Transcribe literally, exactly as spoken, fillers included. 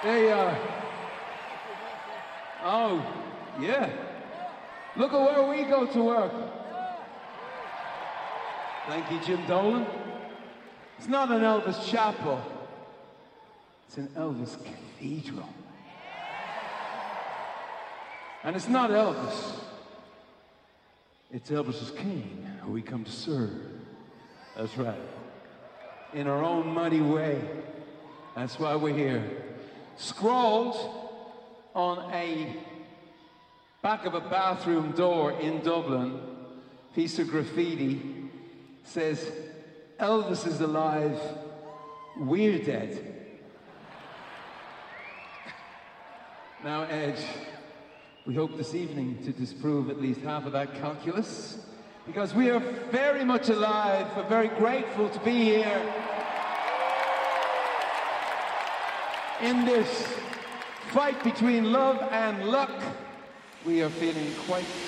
There you are. Oh, yeah. Look at where we go to work. Thank you, Jim Dolan. It's not an Elvis chapel. It's an Elvis cathedral. And it's not Elvis. It's Elvis's king who we come to serve. That's right. In our own muddy way. That's why we're here. Scrawled on a back of a bathroom door in Dublin, piece of graffiti, says, Elvis is alive, we're dead. Now, Ed, we hope this evening to disprove at least half of that calculus, because we are very much alive. We're very grateful to be here in this fight between love and luck. We are feeling quite